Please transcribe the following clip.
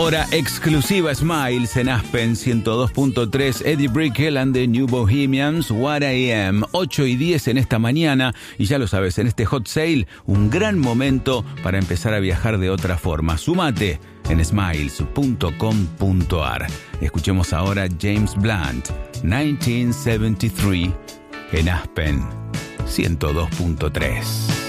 Hora exclusiva Smiles en Aspen 102.3, Eddie Brickell and the New Bohemians, What I Am, 8:10 en esta mañana. Y ya lo sabes, en este hot sale, un gran momento para empezar a viajar de otra forma. Súmate en smiles.com.ar. Escuchemos ahora James Blunt, 1973, en Aspen 102.3.